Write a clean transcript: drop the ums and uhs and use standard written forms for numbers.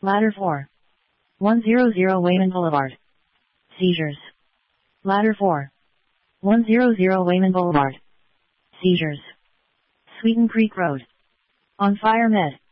Ladder 4. 100 Wayman Boulevard. Seizures. Ladder 4. 100 Wayman Boulevard. Seizures. Sweeten Creek Road. On fire med.